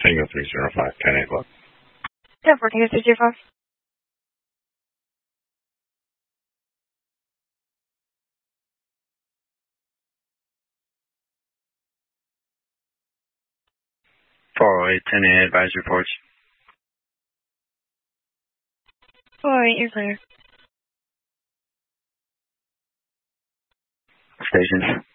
Tango 305, 10 o'clock. 10-4, Tango 305. Advisory reports. 408, you're clear. Stations.